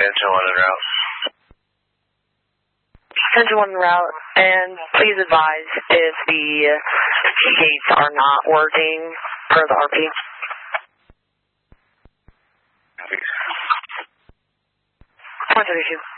Engine 1 en route. Engine 1 en route, and please advise if the gates are not working per the RP. Point 32.